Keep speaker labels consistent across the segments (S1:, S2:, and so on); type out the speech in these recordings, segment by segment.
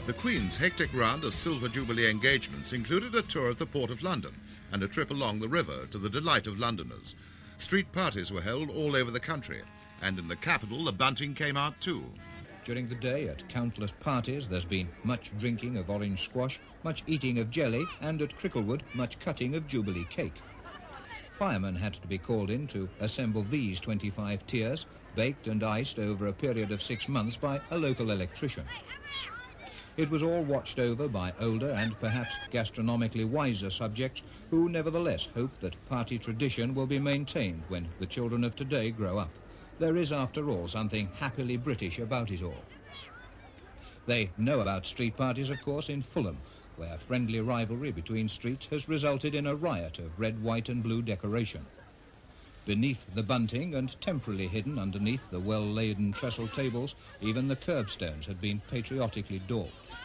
S1: The Queen's hectic round of Silver Jubilee engagements included a tour of the Port of London and a trip along the river to the delight of Londoners. Street parties were held all over the country, and in the capital the bunting came out too.
S2: During the day, at countless parties, there's been much drinking of orange squash, much eating of jelly, and at Cricklewood, much cutting of Jubilee cake. Firemen had to be called in to assemble these 25 tiers, baked and iced over a period of 6 months by a local electrician. It was all watched over by older and perhaps gastronomically wiser subjects who nevertheless hope that party tradition will be maintained when the children of today grow up. There is, after all, something happily British about it all. They know about street parties, of course, in Fulham, where friendly rivalry between streets has resulted in a riot of red, white and blue decoration. Beneath the bunting and temporarily hidden underneath the well-laden trestle tables, even the curbstones had been patriotically daubed.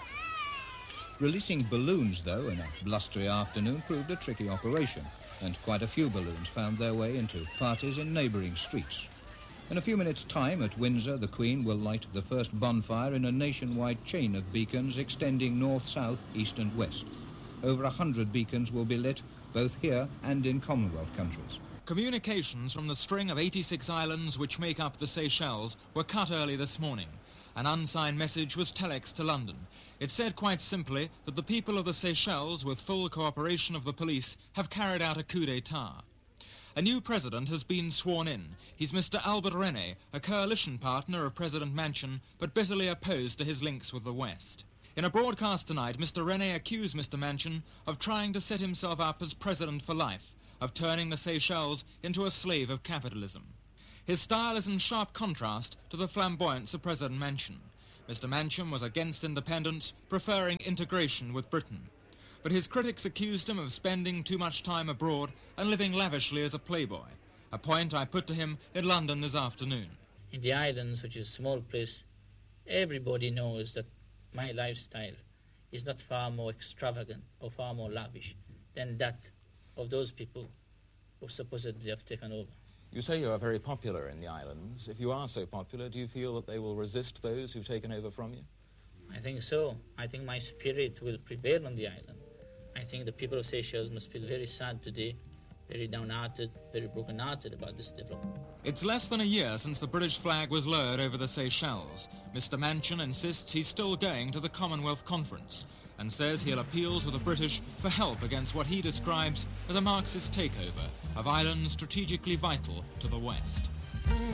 S2: Releasing balloons, though, in a blustery afternoon proved a tricky operation, and quite a few balloons found their way into parties in neighbouring streets. In a few minutes' time, at Windsor, the Queen will light the first bonfire in a nationwide chain of beacons extending north, south, east and west. Over 100 beacons will be lit, both here and in Commonwealth countries.
S3: Communications from the string of 86 islands which make up the Seychelles were cut early this morning. An unsigned message was telexed to London. It said quite simply that the people of the Seychelles, with full cooperation of the police, have carried out a coup d'etat. A new president has been sworn in. He's Mr. Albert Rene, a coalition partner of President Manchin, but bitterly opposed to his links with the West. In a broadcast tonight, Mr. Rene accused Mr. Manchin of trying to set himself up as president for life, of turning the Seychelles into a slave of capitalism. His style is in sharp contrast to the flamboyance of President Manchin. Mr. Manchin was against independence, preferring integration with Britain. But his critics accused him of spending too much time abroad and living lavishly as a playboy, a point I put to him in London this afternoon.
S4: In the islands, which is a small place, everybody knows that my lifestyle is not far more extravagant or far more lavish than that of those people who supposedly have taken over.
S5: You say you are very popular in the islands. If you are so popular, do you feel that they will resist those who've taken over from you?
S4: I think so. I think my spirit will prevail on the island. I think the people of Seychelles must feel very sad today, very downhearted, very broken-hearted about this development.
S3: It's less than a year since the British flag was lowered over the Seychelles. Mr. Manchin insists he's still going to the Commonwealth Conference and says he'll appeal to the British for help against what he describes as a Marxist takeover of islands strategically vital to the West.